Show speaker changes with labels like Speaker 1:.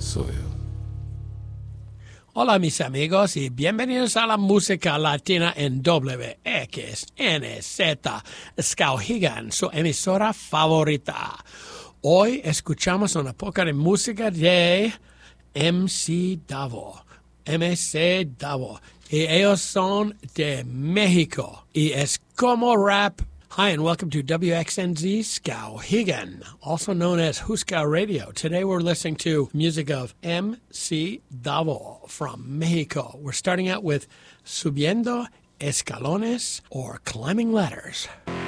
Speaker 1: suyo.
Speaker 2: Hola mis amigos y bienvenidos a la música latina en WXNZ Skowhegan, su emisora favorita. Hoy escuchamos una poca de música de MC Davo, MC Davo, y ellos son de México y es como rap. Hi, and welcome to WXNZ Skowhegan, also known as Huskow Radio. Today we're listening to music of MC Davo from Mexico. We're starting out with Subiendo Escalones, or Climbing Ladders.